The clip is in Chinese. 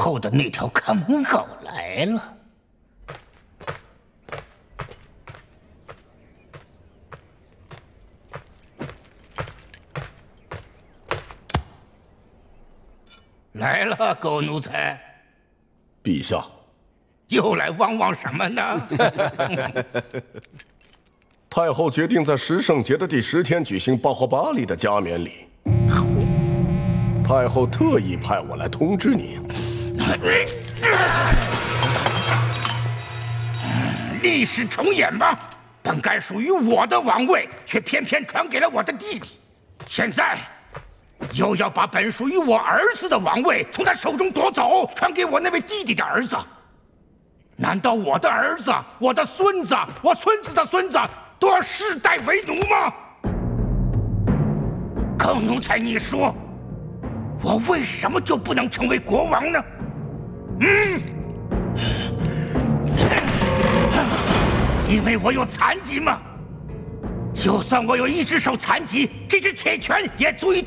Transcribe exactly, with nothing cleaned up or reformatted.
后的那条看门狗来了。来了，狗奴才。 陛下， 又来汪汪什么呢？ 太后决定在十圣节的第十天举行巴霍巴利的加冕礼。太后特意派我来通知你。 历史重演吧！本该属于我的王位，却偏偏传给了我的弟弟。现在，又要把本属于我儿子的王位从他手中夺走，传给我那位弟弟的儿子。难道我的儿子、我的孙子、我孙子的孙子都要世代为奴吗？狗奴才，你说，我为什么就不能成为国王呢？嗯。因为我有残疾吗？就算我有一只手残疾，这只铁拳也足以